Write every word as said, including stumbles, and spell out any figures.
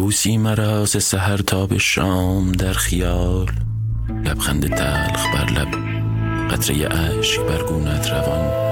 بوسی مرا ز سحر تا به شام در خیال، لبخند تلخ بر لب، قطره اشک بر گونت روان.